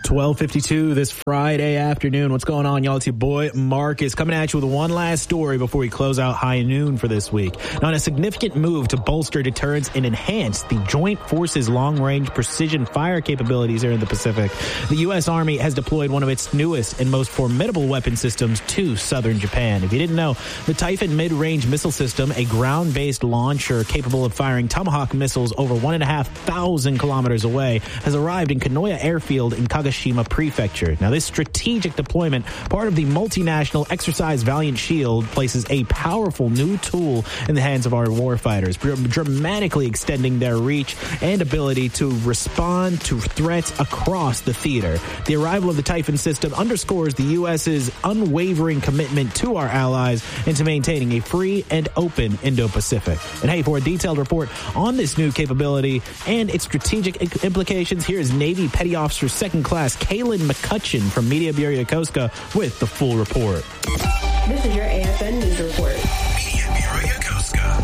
12:52 this Friday afternoon. What's going on, y'all? It's your boy Marcus coming at you with one last story before we close out high noon for this week. Now, in a significant move to bolster deterrence and enhance the Joint Forces long-range precision fire capabilities here in the Pacific, the U.S. Army has deployed one of its newest and most formidable weapon systems to southern Japan. If you didn't know, the Typhoon mid-range missile system, a ground-based launcher capable of firing Tomahawk missiles over 1,500 kilometers away, has arrived in Kanoya Airfield in Kagoshima Prefecture. Now, this strategic deployment, part of the multinational exercise Valiant Shield, places a powerful new tool in the hands of our warfighters, dramatically extending their reach and ability to respond to threats across the theater. The arrival of the Typhoon system underscores the U.S.'s unwavering commitment to our allies and to maintaining a free and open Indo-Pacific. And hey, for a detailed report on this new capability and its strategic implications, here is Navy Petty Officer Second Class Kaylin McCutcheon from Media Bureau Yokosuka with the full report. This is your AFN News Report. Media Bureau Yokosuka.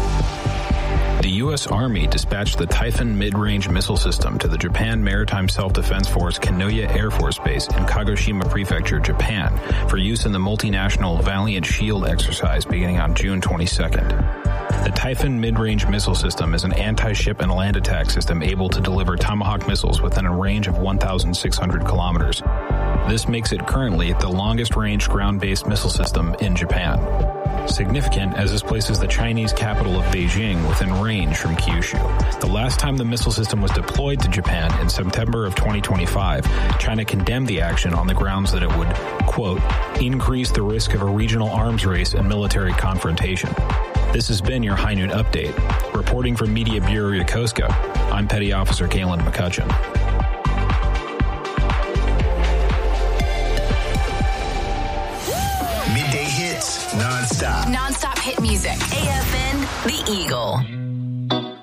The U.S. Army dispatched the Typhoon mid-range missile system to the Japan Maritime Self-Defense Force Kanoya Air Force Base in Kagoshima Prefecture, Japan, for use in the multinational Valiant Shield exercise beginning on June 22nd. The Typhoon mid-range missile system is an anti-ship and land attack system able to deliver Tomahawk missiles within a range of 1,600 kilometers. This makes it currently the longest-range ground-based missile system in Japan. Significant as this places the Chinese capital of Beijing within range from Kyushu. The last time the missile system was deployed to Japan in September of 2025, China condemned the action on the grounds that it would, quote, increase the risk of a regional arms race and military confrontation. This has been your High Noon Update. Reporting from Media Bureau Yokosuka, I'm Petty Officer Kaylin McCutcheon. Midday hits, non-stop. Non-stop hit music. AFN, The Eagle.